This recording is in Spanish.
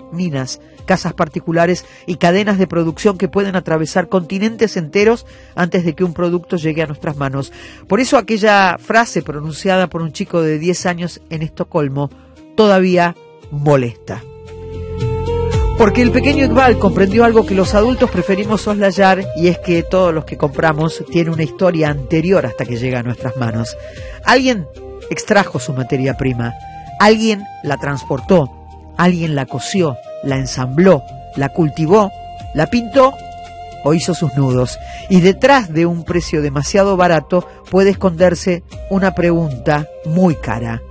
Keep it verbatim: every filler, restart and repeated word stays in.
minas, casas particulares y cadenas de producción que pueden atravesar continentes enteros antes de que un producto llegue a nuestras manos. Por eso aquella frase pronunciada por un chico de diez años en Estocolmo todavía molesta. Porque el pequeño Iqbal comprendió algo que los adultos preferimos soslayar, y es que todos los que compramos tienen una historia anterior hasta que llega a nuestras manos. Alguien extrajo su materia prima, alguien la transportó, alguien la cosió, la ensambló, la cultivó, la pintó o hizo sus nudos. Y detrás de un precio demasiado barato puede esconderse una pregunta muy cara.